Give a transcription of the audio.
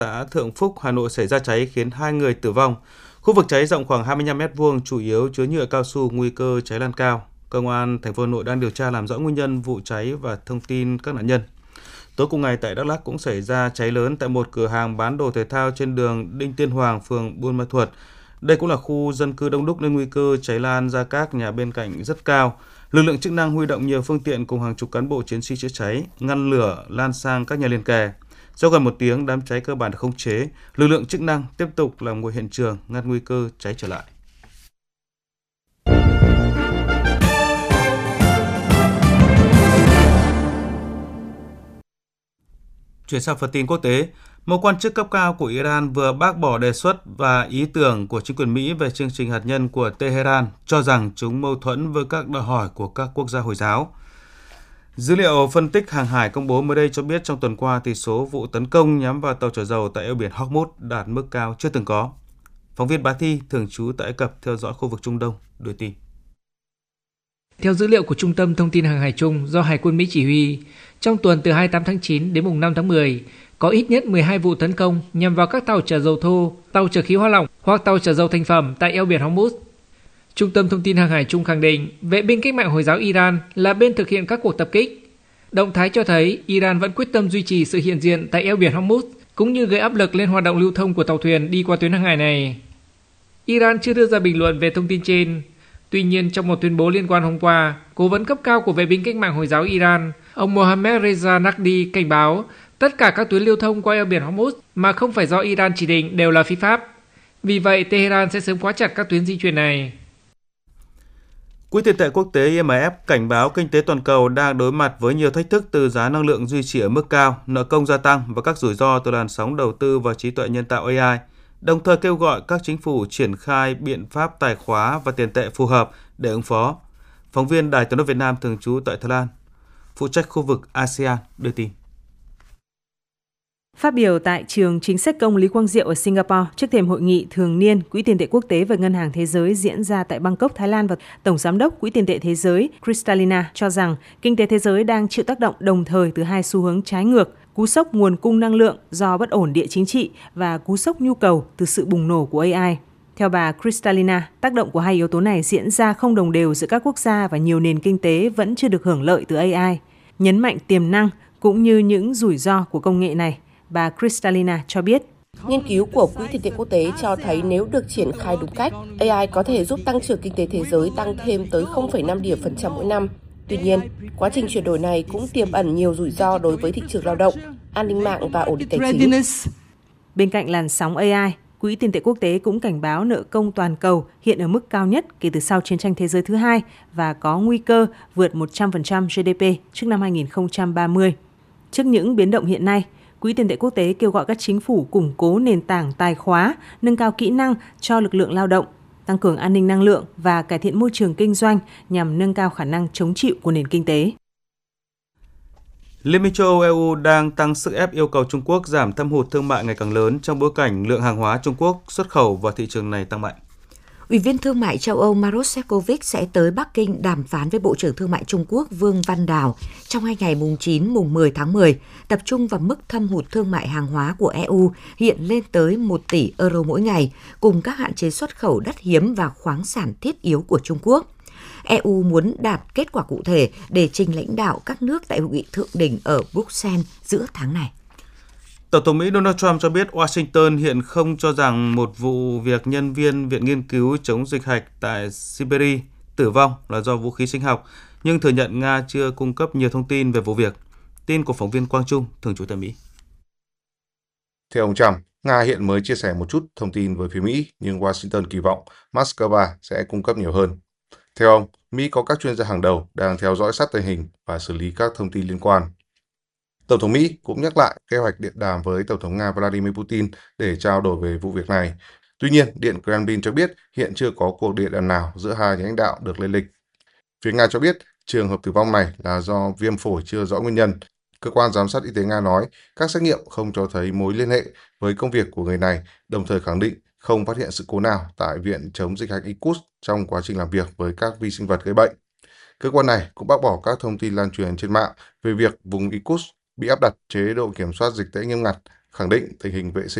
xã Thượng Phúc, Hà Nội xảy ra cháy khiến 2 người tử vong. Khu vực cháy rộng khoảng 25 m2, chủ yếu chứa nhựa cao su, nguy cơ cháy lan cao. Công an thành phố Hà Nội đang điều tra làm rõ nguyên nhân vụ cháy và thông tin các nạn nhân. Tối cùng ngày tại Đắk Lắk cũng xảy ra cháy lớn tại một cửa hàng bán đồ thể thao trên đường Đinh Tiên Hoàng, phường Buôn Ma Thuột. Đây cũng là khu dân cư đông đúc nên nguy cơ cháy lan ra các nhà bên cạnh rất cao. Lực lượng chức năng huy động nhiều phương tiện cùng hàng chục cán bộ chiến sĩ chữa cháy, ngăn lửa lan sang các nhà liền kề. Sau gần 1 tiếng, đám cháy cơ bản được khống chế. Lực lượng chức năng tiếp tục làm nguội hiện trường, ngăn nguy cơ cháy trở lại. Chuyển sang phần tin quốc tế, một quan chức cấp cao của Iran vừa bác bỏ đề xuất và ý tưởng của chính quyền Mỹ về chương trình hạt nhân của Tehran, cho rằng chúng mâu thuẫn với các đòi hỏi của các quốc gia Hồi giáo. Dữ liệu phân tích hàng hải công bố mới đây cho biết trong tuần qua thì số vụ tấn công nhắm vào tàu chở dầu tại eo biển Hormuz đạt mức cao chưa từng có. Phóng viên Bá Thi thường trú tại Ai Cập theo dõi khu vực Trung Đông đưa tin. Theo dữ liệu của Trung tâm Thông tin Hàng hải chung do Hải quân Mỹ chỉ huy, trong tuần từ 28 tháng 9 đến mùng 5 tháng 10, có ít nhất 12 vụ tấn công nhằm vào các tàu chở dầu thô, tàu chở khí hóa lỏng hoặc tàu chở dầu thành phẩm tại eo biển Hormuz. Trung tâm Thông tin Hàng hải chung khẳng định vệ binh cách mạng Hồi giáo Iran là bên thực hiện các cuộc tập kích. Động thái cho thấy Iran vẫn quyết tâm duy trì sự hiện diện tại eo biển Hormuz, cũng như gây áp lực lên hoạt động lưu thông của tàu thuyền đi qua tuyến hàng hải này. Iran chưa đưa ra bình luận về thông tin trên. Tuy nhiên, trong một tuyên bố liên quan hôm qua, cố vấn cấp cao của vệ binh cách mạng Hồi giáo Iran, ông Mohammad Reza Naqvi cảnh báo tất cả các tuyến lưu thông qua eo biển Hormuz mà không phải do Iran chỉ định đều là phi pháp. Vì vậy, Tehran sẽ sớm khóa chặt các tuyến di chuyển này. Quỹ tiền tệ quốc tế IMF cảnh báo kinh tế toàn cầu đang đối mặt với nhiều thách thức từ giá năng lượng duy trì ở mức cao, nợ công gia tăng và các rủi ro từ làn sóng đầu tư vào trí tuệ nhân tạo AI, đồng thời kêu gọi các chính phủ triển khai biện pháp tài khóa và tiền tệ phù hợp để ứng phó. Phóng viên Đài Tiếng nói Việt Nam thường trú tại Thái Lan, phụ trách khu vực ASEAN đưa tin. Phát biểu tại trường chính sách công Lý Quang Diệu ở Singapore trước thềm hội nghị thường niên Quỹ tiền tệ quốc tế và Ngân hàng Thế giới diễn ra tại Bangkok, Thái Lan, và Tổng giám đốc Quỹ tiền tệ thế giới Kristalina cho rằng kinh tế thế giới đang chịu tác động đồng thời từ hai xu hướng trái ngược: cú sốc nguồn cung năng lượng do bất ổn địa chính trị và cú sốc nhu cầu từ sự bùng nổ của AI. Theo bà Kristalina, tác động của hai yếu tố này diễn ra không đồng đều giữa các quốc gia và nhiều nền kinh tế vẫn chưa được hưởng lợi từ AI. Nhấn mạnh tiềm năng cũng như những rủi ro của công nghệ này, bà Kristalina cho biết. Nghiên cứu của Quỹ tiền tệ quốc tế cho thấy nếu được triển khai đúng cách, AI có thể giúp tăng trưởng kinh tế thế giới tăng thêm tới 0,5 điểm phần trăm mỗi năm. Tuy nhiên, quá trình chuyển đổi này cũng tiềm ẩn nhiều rủi ro đối với thị trường lao động, an ninh mạng và ổn định tài chính. Bên cạnh làn sóng AI, Quỹ tiền tệ quốc tế cũng cảnh báo nợ công toàn cầu hiện ở mức cao nhất kể từ sau chiến tranh thế giới thứ hai và có nguy cơ vượt 100% GDP trước năm 2030. Trước những biến động hiện nay, Quỹ tiền tệ quốc tế kêu gọi các chính phủ củng cố nền tảng tài khóa, nâng cao kỹ năng cho lực lượng lao động, tăng cường an ninh năng lượng và cải thiện môi trường kinh doanh nhằm nâng cao khả năng chống chịu của nền kinh tế. Liên minh châu Âu EU đang tăng sức ép yêu cầu Trung Quốc giảm thâm hụt thương mại ngày càng lớn trong bối cảnh lượng hàng hóa Trung Quốc xuất khẩu vào thị trường này tăng mạnh. Ủy viên Thương mại châu Âu Maroš Šefčovič sẽ tới Bắc Kinh đàm phán với Bộ trưởng Thương mại Trung Quốc Vương Văn Đào trong hai ngày mùng 9, mùng 10 tháng 10, tập trung vào mức thâm hụt thương mại hàng hóa của EU hiện lên tới 1 tỷ euro mỗi ngày, cùng các hạn chế xuất khẩu đất hiếm và khoáng sản thiết yếu của Trung Quốc. EU muốn đạt kết quả cụ thể để trình lãnh đạo các nước tại hội nghị thượng đỉnh ở Bruxelles giữa tháng này. Tổng thống Mỹ Donald Trump cho biết Washington hiện không cho rằng một vụ việc nhân viên Viện Nghiên cứu chống dịch hạch tại Siberia tử vong là do vũ khí sinh học, nhưng thừa nhận Nga chưa cung cấp nhiều thông tin về vụ việc. Tin của phóng viên Quang Trung, thường trú tại Mỹ. Theo ông Trump, Nga hiện mới chia sẻ một chút thông tin với phía Mỹ, nhưng Washington kỳ vọng Moscow sẽ cung cấp nhiều hơn. Theo ông, Mỹ có các chuyên gia hàng đầu đang theo dõi sát tình hình và xử lý các thông tin liên quan. Tổng thống Mỹ cũng nhắc lại kế hoạch điện đàm với Tổng thống Nga Vladimir Putin để trao đổi về vụ việc này. Tuy nhiên, Điện Kremlin cho biết hiện chưa có cuộc điện đàm nào giữa hai nhà lãnh đạo được lên lịch. Phía Nga cho biết trường hợp tử vong này là do viêm phổi chưa rõ nguyên nhân. Cơ quan giám sát y tế Nga nói các xét nghiệm không cho thấy mối liên hệ với công việc của người này, đồng thời khẳng định không phát hiện sự cố nào tại Viện chống dịch hạch Irkutsk trong quá trình làm việc với các vi sinh vật gây bệnh. Cơ quan này cũng bác bỏ các thông tin lan truyền trên mạng về việc vùng Irkutsk bị áp đặt chế độ kiểm soát dịch tễ nghiêm ngặt khẳng định tình hình vệ sinh